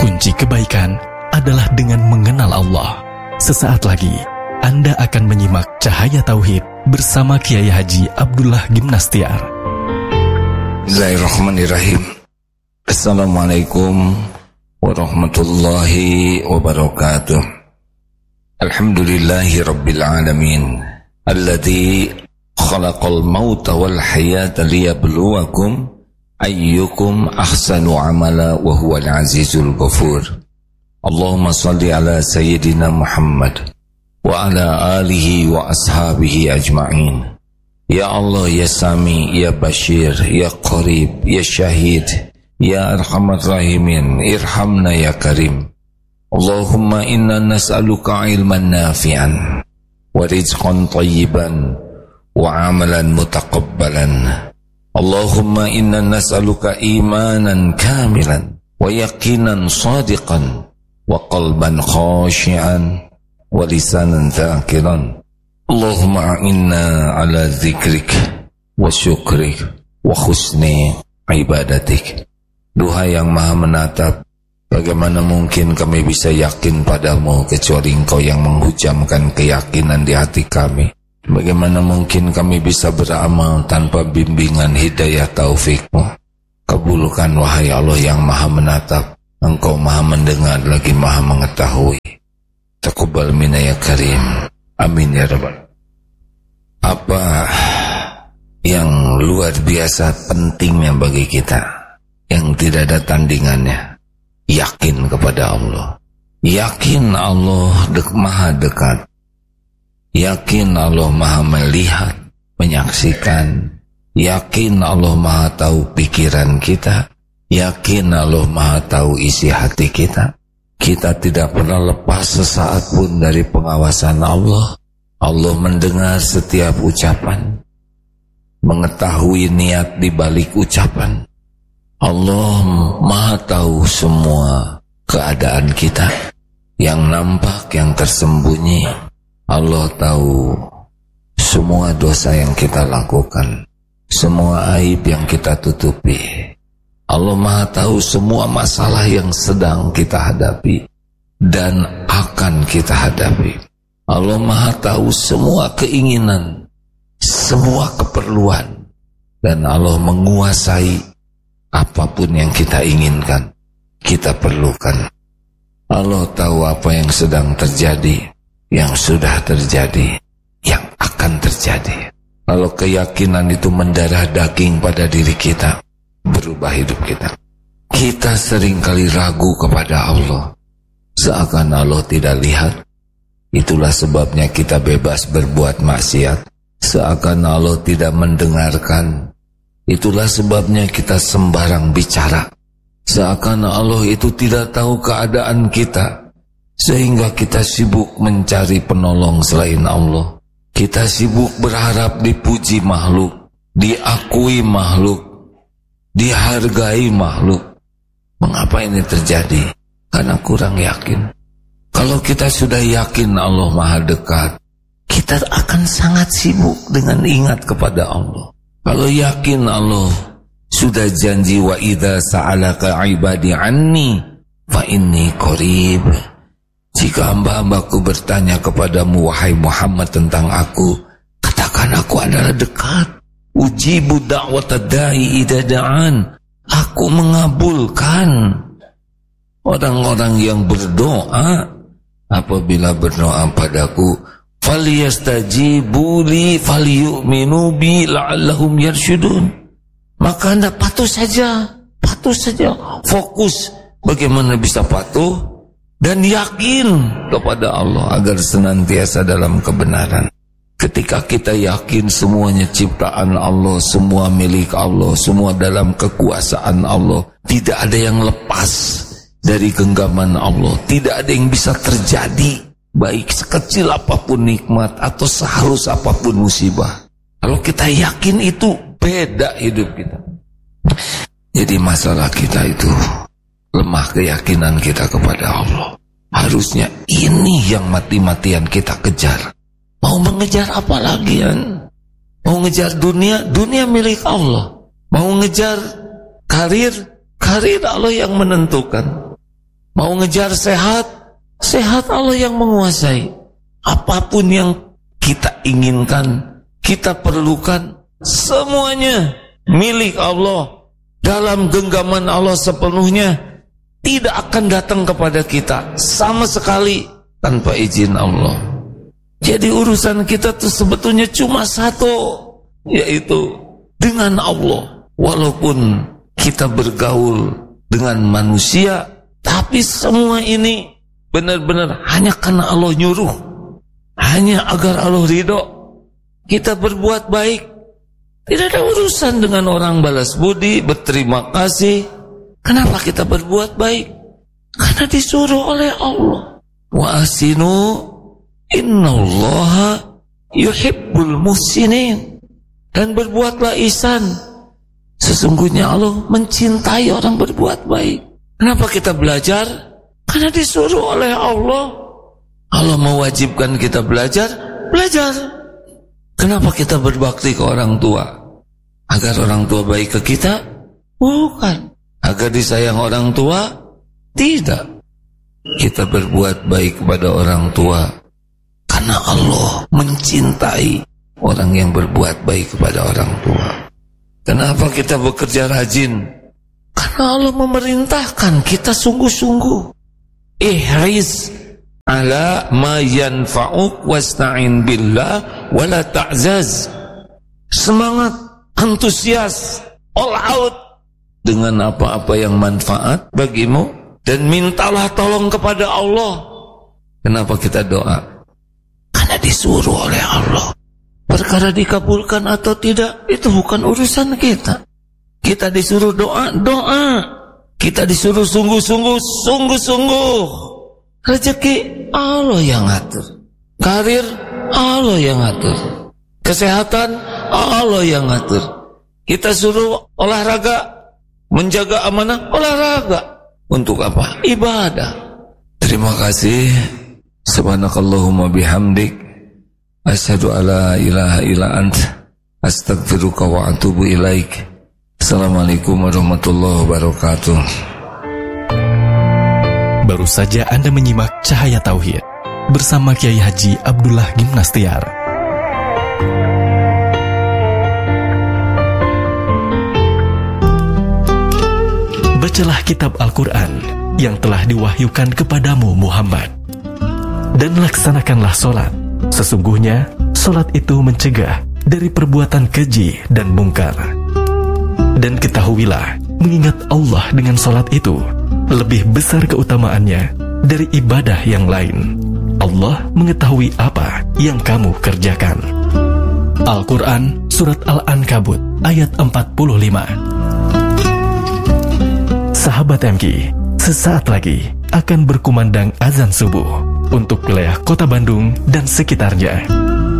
Kunci kebaikan adalah dengan mengenal Allah. Sesaat lagi, Anda akan menyimak Cahaya Tauhid bersama Kiai Haji Abdullah Gimnastiar. Bismillahirrahmanirrahim. Assalamualaikum warahmatullahi wabarakatuh. Alhamdulillahi rabbil alamin, alladzi khalaqal mauta wal hayata liyabluwakum ayyukum ahsanu amala wa huwal azizul ghafur. Allahumma salli ala sayyidina Muhammad wa ala alihi wa ashabihi ajma'in. Ya Allah, ya Sami, ya Bashir, ya Qarib, ya Syahid, ya Arhamar Rahimin, irhamna ya Karim. Allahumma inna nas'aluka ilman nafi'an wa rizqan tayyiban wa amalan mutaqabbalan. Allahumma inna nas'aluka imanan kamilan wa yaqinan sadiqan wa qalban khashi'an wa lisanan dhakiran. Allahumma a'inna ala dzikrik wa syukrik wa husni ibadatik. Duha yang maha menatap, bagaimana mungkin kami bisa yakin padamu kecuali Engkau yang menghujamkan keyakinan di hati kami. Bagaimana mungkin kami bisa beramal tanpa bimbingan hidayah taufikmu. Kabulkan wahai Allah yang maha menatap, Engkau maha mendengar lagi maha mengetahui. Taqabbal minna ya Karim. Amin ya Rabbal. Apa yang luar biasa pentingnya bagi kita, yang tidak ada tandingannya, yakin kepada Allah. Yakin Allah maha dekat. Yakin Allah maha melihat, menyaksikan. Yakin Allah maha tahu pikiran kita. Yakin Allah maha tahu isi hati kita. Kita tidak pernah lepas sesaat pun dari pengawasan Allah. Allah mendengar setiap ucapan, mengetahui niat di balik ucapan. Allah maha tahu semua keadaan kita, yang nampak, yang tersembunyi. Allah tahu semua dosa yang kita lakukan, semua aib yang kita tutupi. Allah maha tahu semua masalah yang sedang kita hadapi dan akan kita hadapi. Allah maha tahu semua keinginan, semua keperluan, dan Allah menguasai apapun yang kita inginkan, kita perlukan. Allah tahu apa yang sedang terjadi, yang sudah terjadi, yang akan terjadi. Kalau keyakinan itu mendarah daging pada diri kita, berubah hidup kita. Kita seringkali ragu kepada Allah, seakan Allah tidak lihat. Itulah sebabnya kita bebas berbuat maksiat, seakan Allah tidak mendengarkan. Itulah sebabnya kita sembarang bicara, seakan Allah itu tidak tahu keadaan kita, sehingga kita sibuk mencari penolong selain Allah. Kita sibuk berharap dipuji makhluk, diakui makhluk, dihargai makhluk. Mengapa ini terjadi? Karena kurang yakin. Kalau kita sudah yakin Allah maha dekat, kita akan sangat sibuk dengan ingat kepada Allah. Kalau yakin Allah sudah janji, wa idza sa'alaka ibadi anni fa inni qarib. Jika hamba-hambaku bertanya kepadamu wahai Muhammad tentang aku, katakan aku adalah dekat. Ujibu da'watad da'i idza da'an. Aku mengabulkan orang-orang yang berdoa apabila berdoa padaku. Falyastajibu li falyu'minu bi la'allahum yarsyudun. Maka Anda patuh saja, fokus bagaimana bisa patuh dan yakin kepada Allah agar senantiasa dalam kebenaran. Ketika kita yakin semuanya ciptaan Allah, semua milik Allah, semua dalam kekuasaan Allah, tidak ada yang lepas dari genggaman Allah, tidak ada yang bisa terjadi, baik sekecil apapun nikmat atau sehalus apapun musibah. Kalau kita yakin itu, beda hidup kita. Jadi masalah kita itu lemah keyakinan kita kepada Allah. Harusnya ini yang mati-matian kita kejar. Mau mengejar apa lagi kan? Mau ngejar dunia, dunia milik Allah. Mau ngejar karir, karir Allah yang menentukan. Mau ngejar sehat, sehat Allah yang menguasai. Apapun yang kita inginkan, kita perlukan, semuanya milik Allah. Dalam genggaman Allah sepenuhnya, tidak akan datang kepada kita sama sekali tanpa izin Allah. Jadi urusan kita tuh sebetulnya cuma satu, yaitu dengan Allah. Walaupun kita bergaul dengan manusia, tapi semua ini benar-benar hanya karena Allah nyuruh, hanya agar Allah ridho. Kita berbuat baik, tidak ada urusan dengan orang balas budi, berterima kasih. Kenapa kita berbuat baik? Karena disuruh oleh Allah. Wa ahsinu innallaha yuhibbul muhsinin. Dan berbuatlah ihsan, sesungguhnya Allah mencintai orang berbuat baik. Kenapa kita belajar? Karena disuruh oleh Allah. Allah mewajibkan kita belajar, belajar. Kenapa kita berbakti ke orang tua? Agar orang tua baik ke kita? Bukan. Agar disayang orang tua? Tidak. Kita berbuat baik kepada orang tua karena Allah mencintai orang yang berbuat baik kepada orang tua. Kenapa kita bekerja rajin? Karena Allah memerintahkan kita sungguh-sungguh. Ihris ala ma yanfa'uk wasta'in billah wala ta'zaz. Semangat, antusias, all out dengan apa-apa yang manfaat bagimu, dan mintalah tolong kepada Allah. Kenapa kita doa? Karena disuruh oleh Allah. Perkara dikabulkan atau tidak, itu bukan urusan kita. Kita disuruh doa, doa. Kita disuruh sungguh-sungguh, sungguh-sungguh. Rezeki Allah yang ngatur. Karir Allah yang ngatur. Kesehatan Allah yang ngatur. Kita suruh olahraga, menjaga amanah, olahraga. Untuk apa? Ibadah. Terima kasih. Subhanakallahumma bihamdik, asyhadu alla ilaha illa anta, astaghfiruka wa atubu ilaik. Assalamualaikum warahmatullahi wabarakatuh. Baru saja Anda menyimak Cahaya Tauhid bersama Kiai Haji Abdullah Gimnastiar. Bacalah kitab Al-Quran yang telah diwahyukan kepadamu Muhammad, dan laksanakanlah solat. Sesungguhnya solat itu mencegah dari perbuatan keji dan mungkar. Dan ketahuilah, mengingat Allah dengan solat itu lebih besar keutamaannya dari ibadah yang lain. Allah mengetahui apa yang kamu kerjakan. Al-Quran Surat Al-Ankabut ayat 45. Sahabat MK, sesaat lagi akan berkumandang azan subuh untuk wilayah Kota Bandung dan sekitarnya.